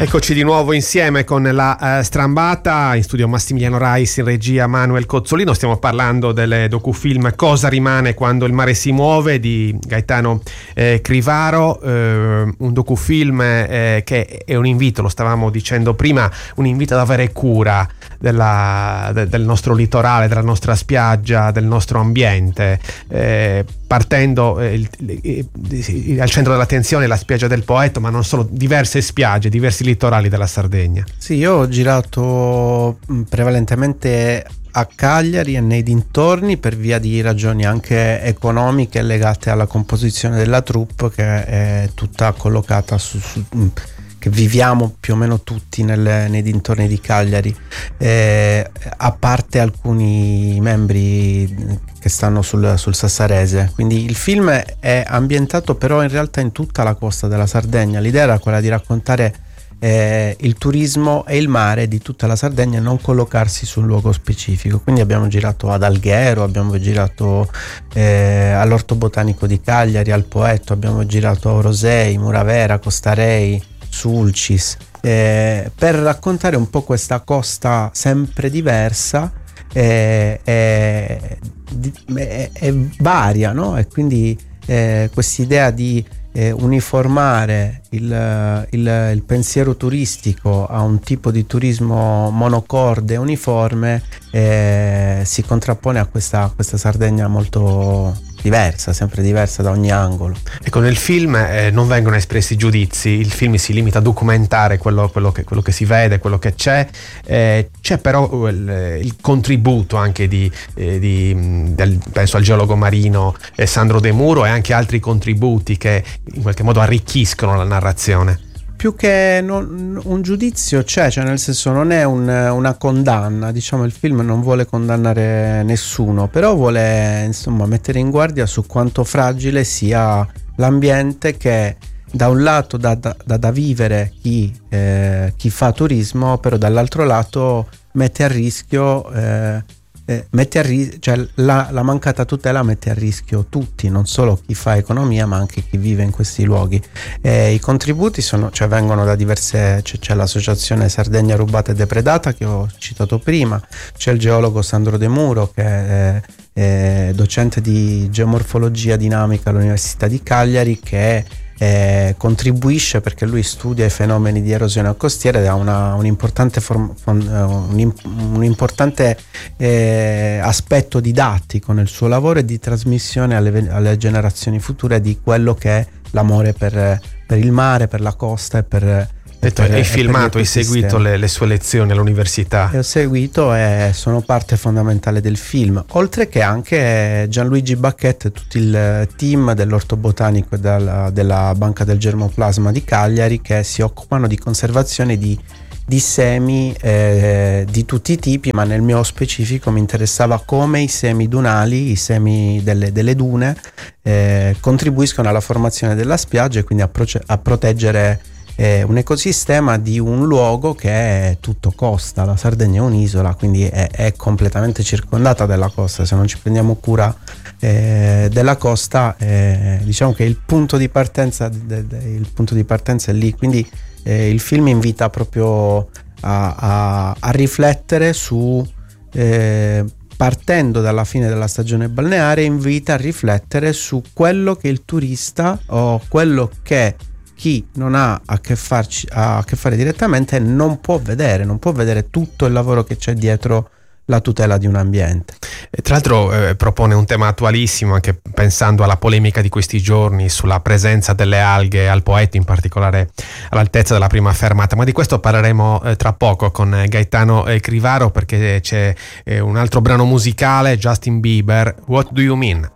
Eccoci di nuovo insieme con la Strambata, in studio Massimiliano Rais, in regia Manuel Cozzolino. Stiamo parlando del docufilm Cosa rimane quando il mare si muove di Gaetano Crivaro, un docufilm che è un invito, lo stavamo dicendo prima, un invito ad avere cura del nostro litorale, della nostra spiaggia, del nostro ambiente, partendo al centro dell'attenzione la spiaggia del Poetto, ma non solo, diverse spiagge, diversi litorali della Sardegna. Sì, io ho girato prevalentemente a Cagliari e nei dintorni per via di ragioni anche economiche legate alla composizione della troupe, che è tutta collocata che viviamo più o meno tutti nei dintorni di Cagliari, a parte alcuni membri che stanno sul Sassarese. Quindi il film è ambientato però in realtà in tutta la costa della Sardegna. L'idea era quella di raccontare il turismo e il mare di tutta la Sardegna e non collocarsi su un luogo specifico. Quindi abbiamo girato ad Alghero, abbiamo girato all'Orto Botanico di Cagliari, al Poetto, abbiamo girato a Orosei, Muravera, Costarei, Sulcis, per raccontare un po' questa costa sempre diversa e varia, no? E quindi quest'idea di uniformare il pensiero turistico a un tipo di turismo monocorde uniforme si contrappone a questa Sardegna molto diversa, sempre diversa da ogni angolo. Ecco, nel film non vengono espressi giudizi, il film si limita a documentare quello che si vede, quello che c'è. C'è però il contributo anche penso al geologo marino Sandro De Muro, e anche altri contributi che in qualche modo arricchiscono la narrazione. Più che un giudizio c'è, cioè nel senso non è una condanna, diciamo. Il film non vuole condannare nessuno, però vuole insomma mettere in guardia su quanto fragile sia l'ambiente, che da un lato da vivere chi fa turismo, però dall'altro lato mette a rischio cioè la mancata tutela mette a rischio tutti, non solo chi fa economia ma anche chi vive in questi luoghi. I contributi vengono da diverse, c'è l'associazione Sardegna Rubata e Depredata che ho citato prima, c'è il geologo Sandro De Muro che è docente di geomorfologia dinamica all'Università di Cagliari, che contribuisce perché lui studia i fenomeni di erosione costiera ed ha un importante aspetto didattico nel suo lavoro e di trasmissione alle generazioni future di quello che è l'amore per il mare, per la costa e per hai filmato, hai seguito le sue lezioni all'università. Ho seguito e sono parte fondamentale del film, oltre che anche Gianluigi Bacchetto e tutto il team dell'Orto Botanico e della Banca del Germoplasma di Cagliari, che si occupano di conservazione di semi di tutti i tipi, ma nel mio specifico mi interessava come i semi dunali, i semi delle dune contribuiscono alla formazione della spiaggia e quindi a proteggere un ecosistema di un luogo che è tutto costa. La Sardegna è un'isola, quindi è completamente circondata dalla costa. Se non ci prendiamo cura della costa, diciamo che il punto di partenza è lì. Quindi il film invita proprio a riflettere su, partendo dalla fine della stagione balneare, invita a riflettere su quello che il turista, o quello che chi non ha a che fare direttamente non può vedere tutto il lavoro che c'è dietro la tutela di un ambiente. E tra l'altro propone un tema attualissimo, anche pensando alla polemica di questi giorni sulla presenza delle alghe al Poetto, in particolare all'altezza della prima fermata, ma di questo parleremo tra poco con Gaetano Crivaro, perché c'è un altro brano musicale, Justin Bieber, What Do You Mean?